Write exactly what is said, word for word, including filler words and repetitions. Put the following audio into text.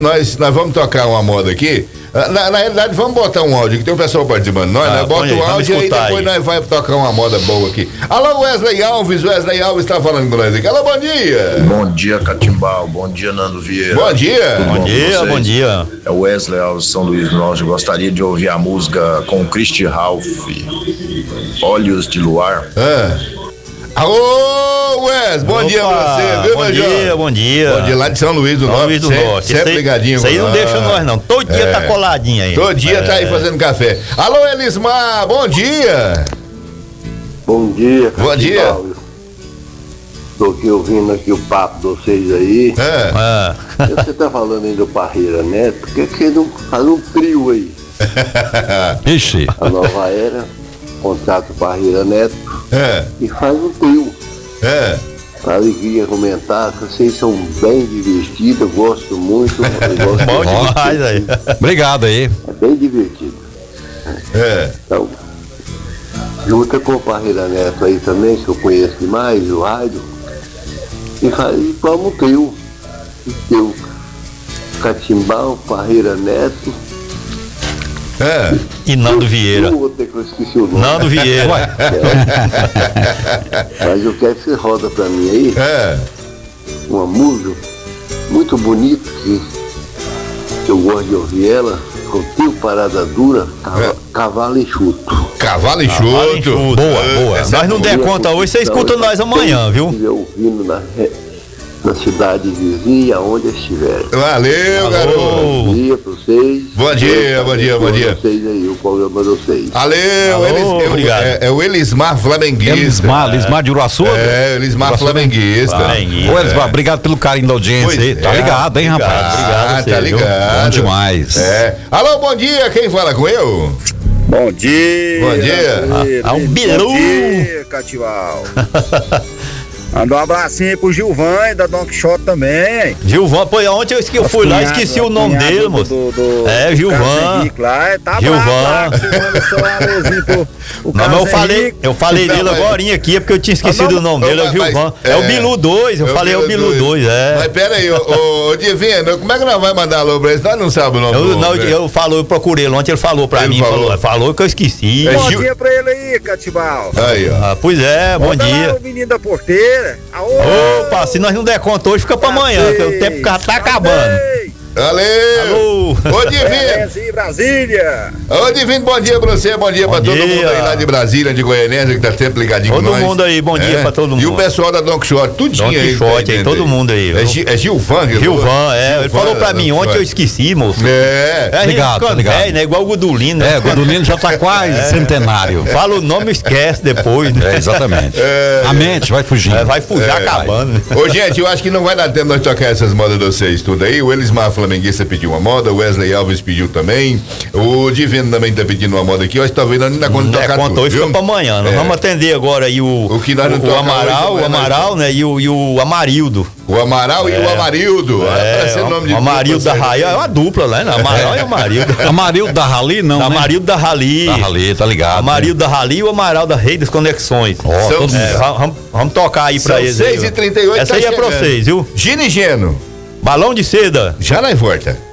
Nós, nós vamos tocar uma moda aqui. Na, na realidade, vamos botar um áudio que tem um pessoal participando. Nós, ah, né? Bota o áudio e aí depois aí. Nós vamos tocar uma moda boa aqui. Alô, Wesley Alves, Wesley Alves está falando com nós aqui. Alô, bom dia. Bom dia, Catimbau. Bom dia, Nando Vieira. Bom dia. Tudo bom, bom dia, bom dia. É o Wesley Alves, São Luís. Nós gostaria de ouvir a música com o Christy Ralph, Olhos de Luar. Ah. Alô, Wes, bom Opa, dia pra você, viu, bom dia, bom dia. Bom dia lá de São Luís do São Norte. Luís do sempre, Norte. Sempre ligadinho. Isso aí não deixa nós não, todo dia é. tá coladinho aí. Todo dia é. tá aí fazendo café. Alô, Elismar, bom dia. Bom dia. Bom dia. Tô aqui ouvindo aqui o papo de vocês aí. É. Ah. Você tá falando aí do Parreira Neto, por que que não faz um trio aí? Ixi. A Nova Era contrata o Parreira Neto é. e faz um trio. É. A alegria comentar que vocês são bem divertidos, eu gosto muito. Eu gosto Bom demais aí. Obrigado aí. É bem divertido. É. Então, junta com o Parreira Neto aí também, que eu conheço demais, o rádio, e faz e forma um trio. Trio Catimbau, Parreira Neto. É. E Nando Vieira. Eu que eu esqueci o nome. Nando Vieira. É. Mas eu quero que você roda pra mim aí é. uma música muito bonita que eu gosto de ouvir ela, com o tio Parada Dura, cava, é. Cavalo Enxuto. Cavalo Enxuto. Boa, boa. Essa nós não der conta hoje, você escuta nós amanhã, viu? Eu ouvindo na na cidade vizinha, onde estiver. Valeu, Alô. garoto. Bom dia pra vocês. Bom dia, bom dia, bom dia. Vocês aí, o programa de vocês. Valeu, Elis, obrigado. É, é o Elismar Flamenguista. Elismar, Elismar de Uruaçu? É, Elismar Flamenguista. Ô, Elismar, obrigado pelo carinho da audiência aí. Tá ligado, hein, rapaz? Obrigado, ah, tá ligado. Bom demais. É. Alô, bom dia, quem fala com eu? Bom dia. Bom dia. Ah, um bilu. Bom dia, Catival. Manda um abracinho aí pro Gilvan e da Don Quixote também. Gilvan, pô, ontem eu, esque, eu fui lá e esqueci o nome dele, moço. Do, do, é, Gilvan. Lá, tá Gilvan. Bravo, não, mas eu falei, eu falei dele agora aqui, é porque eu tinha esquecido o nome dele, é o Gilvan. É, é o Bilu dois, eu é falei é o Bilu dois, é. Mas pera aí, ô, ô Divino, como é que nós vamos mandar alô pra ele? Nós não sabemos o nome eu, do não, homem, eu, eu falou, eu procurei ele ontem, ele falou pra ele mim, falou. Falou, falou que eu esqueci. Bom Gil... dia pra ele aí, Catibal. Aí, ó. Ah, pois é, bom Manda dia. Lá, o menino da porteira. Aô. Opa, se nós não der conta hoje, fica pra amanhã, que o tempo já tá acabando. Valeu! Alô! Ô Divino! Sim, Brasília! Ô Divino, bom dia pra você, bom dia bom pra dia. todo mundo aí lá de Brasília, de Goianésia, que tá sempre ligadinho todo com nós. Todo mundo aí, bom dia é. pra todo mundo. E o pessoal da Don Quixote, tudinho Don aí. Don Quixote aí, todo aí. mundo aí. É, G, é Gilvan? Gilvan, é. Gilvan, ele falou pra mim, ontem eu esqueci, moço. É. É, ligado, tá ligado. É, né? Igual o Godulino. É, o Godulino já tá quase é. centenário. Fala o nome e esquece depois, né? É, exatamente. É. A mente vai fugindo. É, vai fugir é. acabando. Né? Ô, gente, eu acho que não vai dar tempo nós tocar essas modas de vocês tudo aí. O Elismar Flamenguista pediu uma moda, o Wesley Alves pediu também, o Divino também tá pedindo uma moda aqui, eu acho que talvez não dá conta de tocar tudo, hoje fica pra amanhã, nós é. vamos atender agora aí o, o, que nós não o, o Amaral, o Amaral, né, e o, e o Amarildo. O Amaral é. e o Amarildo, é, é o nome de Amarildo da Raia, é uma dupla, né, Amaral é. e o Amarildo. Amarildo da Rali, não, né? Amarildo da Rali. Da Rali, tá ligado. Amarildo né? da Rali e o Amaral da Rei das Conexões. Ó, oh, é, vamos, vamos tocar aí pra São eles. seis e trinta e oito Essa tá aí chegando. É pra vocês, viu? Ginigeno. Balão de seda. Já na volta.